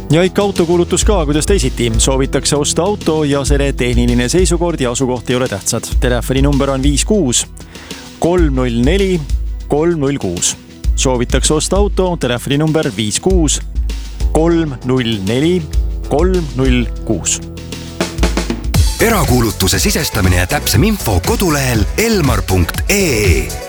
Ja ikka autokuulutus ka, kuidas teisiti. Soovitakse osta auto ja selle tehniline seisukord ja asukoht ei ole tähtsad. Telefoni number on 56 304 306. Soovitakse osta auto, telefoni number 56 304 306. Erakuulutuse sisestamine ja täpsem info kodulehel elmar.ee.